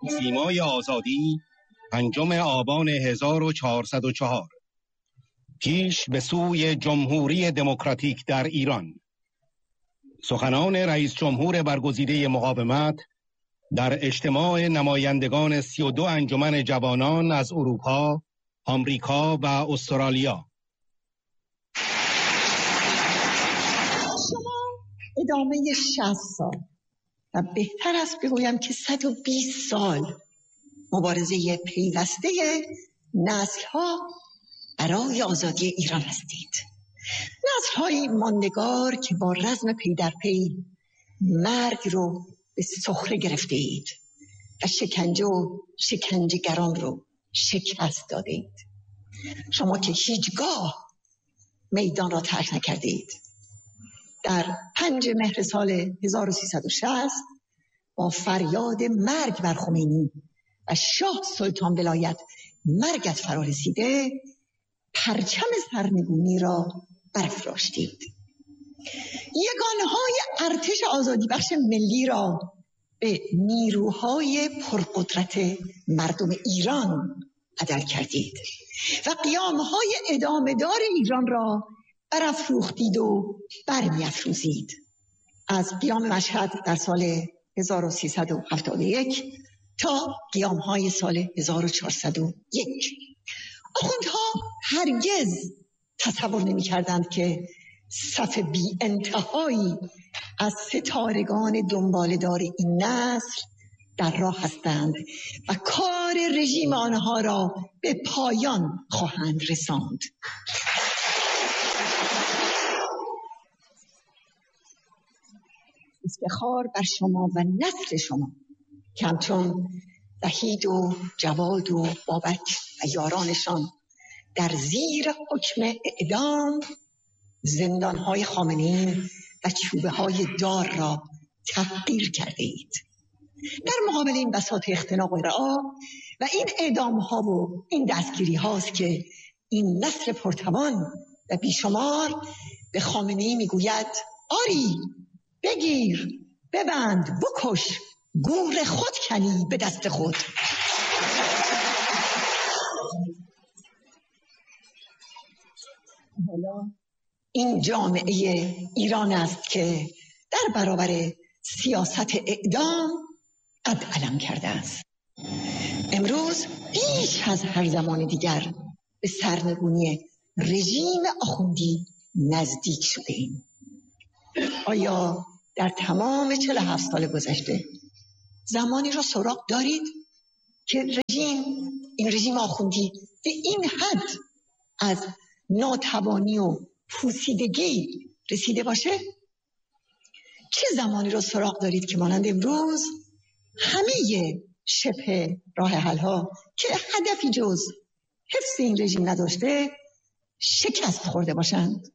سیمای آزادی 5 آبان 1404 پیش به سوی جمهوری دموکراتیک در ایران. سخنان رئیس جمهور برگزیده مقاومت در اجتماع نمایندگان 32 انجمن جوانان از اروپا، آمریکا و استرالیا. شما ادامه 60 سال و بهتر است بگویم که 120 سال مبارزه پیوسته نسل‌ها برای آزادی ایران هستید. نسل‌های ماندگار که با رزم پی در پی مرگ رو به سخره گرفته اید و شکنجه و شکنجهگران رو شکست داده اید. شما که هیچگاه میدان را ترک نکرده اید. در 5 مهر سال 1360 با فریاد مرگ بر خمینی و شاه سلطان ولایت مرگت فرا رسیده، پرچم سرنگونی را برافراشتید. یگانهای ارتش آزادی بخش ملی را به نیروهای پرقدرت مردم ایران بدل کردید و قیامهای ادامه‌دار ایران را برافروختید و برمی‌افروزید. از قیام مشهد در سال 1371 تا قیامهای سال 1401 آخوندها هرگز تصور نمی‌کردند که صف بی انتهایی از ستارگان دنباله‌دار این نسل در راه هستند و کار رژیم آنها را به پایان خواهند رساند. افتخار بر شما و نسل شما که همچون وحید و جواد و بابک و یارانشان در زیر حکم اعدام زندانهای خامنه‌ای و چوبه‌های دار را تحقیر کرده اید. در مقابل این بساط اختناق و رعا و این اعدام‌ها و این دستگیری هاست که این نسل پرتوان و بیشمار به خامنه‌ای میگوید آری بگیر ببند بکش گور خود کنی به دست خود. حالا این جامعه ایران است که در برابر سیاست اعدام قد علم کرده است. امروز بیش از هر زمان دیگر به سرنگونی رژیم آخوندی نزدیک شده ایم. آیا در تمام 47 سال گذشته زمانی را سراغ دارید که این رژیم آخوندی به این حد از ناتوانی و پوسیدگی رسیده باشه؟ چه زمانی را سراغ دارید که مانند امروز همه شبه راه حل‌ها که هدفی جز حفظ این رژیم نداشته شکست خورده باشند؟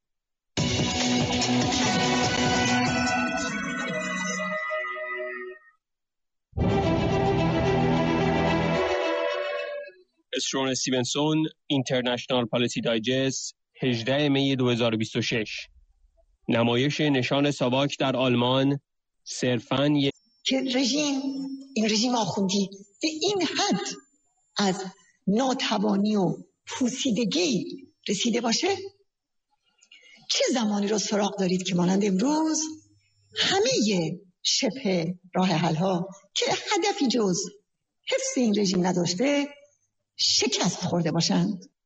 استرون استیونسون، اینترنشنال پالیسی دایجست، 18 می 2026. نمایش نشان ساواک در آلمان صرفاً که این رژیم آخوندی به این حد از ناتوانی و پوسیدگی رسیده باشه؟ چه زمانی را سراغ دارید که مانند امروز همه شبه راه حل‌ها که هدفی جز حفظ این رژیم نداشته شکست خورده باشند؟